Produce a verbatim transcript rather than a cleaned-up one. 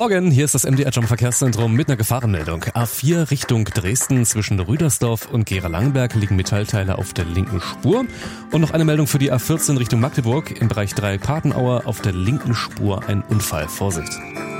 Morgen, hier ist das M D R Jump Verkehrszentrum mit einer Gefahrenmeldung. A vier Richtung Dresden zwischen Rüdersdorf und Gera-Langenberg liegen Metallteile auf der linken Spur. Und noch eine Meldung für die A vierzehn Richtung Magdeburg. Im Bereich Dreieck-Patenauer auf der linken Spur ein Unfall. Vorsicht!